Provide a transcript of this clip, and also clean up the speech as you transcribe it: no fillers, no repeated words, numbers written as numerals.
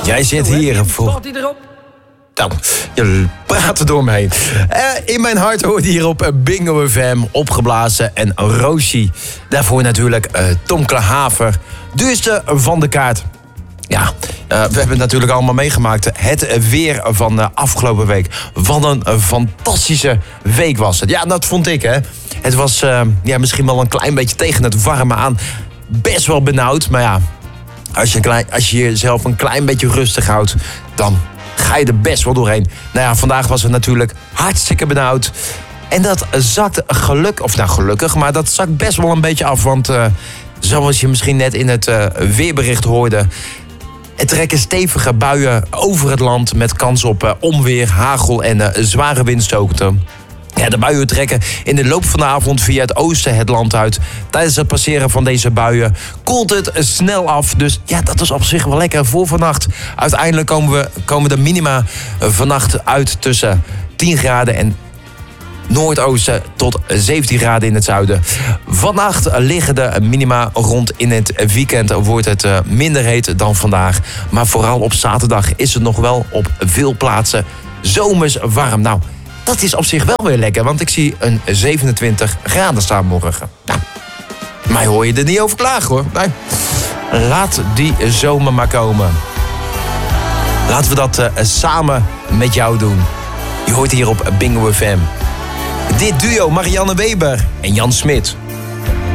Jij zit hier voor... Valt hij erop? Nou, je praat er door me heen. In mijn hart hoort hier op Bingo FM, Opgeblazen en Roosje. Daarvoor natuurlijk Tom Klahaver, duurste van de kaart. Ja, we hebben het natuurlijk allemaal meegemaakt. Het weer van de afgelopen week. Wat een fantastische week was het. Ja, dat vond ik, hè. Het was misschien wel een klein beetje tegen het warme aan. Best wel benauwd, maar ja... Als je jezelf een klein beetje rustig houdt, dan ga je er best wel doorheen. Nou ja, vandaag was het natuurlijk hartstikke benauwd. En dat zakt gelukkig, maar dat zakt best wel een beetje af. Want zoals je misschien net in het weerbericht hoorde... er trekken stevige buien over het land met kans op onweer, hagel en zware windstoten. Ja, de buien trekken in de loop van de avond via het oosten het land uit. Tijdens het passeren van deze buien koelt het snel af. Dus ja, dat is op zich wel lekker voor vannacht. Uiteindelijk komen de minima vannacht uit tussen 10 graden en noordoosten tot 17 graden in het zuiden. Vannacht liggen de minima rond. In het weekend wordt het minder heet dan vandaag. Maar vooral op zaterdag is het nog wel op veel plaatsen zomers warm. Nou, dat is op zich wel weer lekker, want ik zie een 27 graden staan morgen. Nou, mij hoor je er niet over klagen, hoor. Nee. Laat die zomer maar komen. Laten we dat samen met jou doen. Je hoort hier op Bingo FM. Dit duo Marianne Weber en Jan Smit.